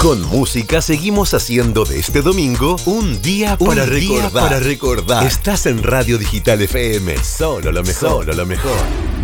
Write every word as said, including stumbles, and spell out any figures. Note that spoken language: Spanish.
Con música seguimos haciendo de este domingo un día para un recordar. Día para recordar. Estás en Radio Digital F M, solo lo mejor, solo lo mejor.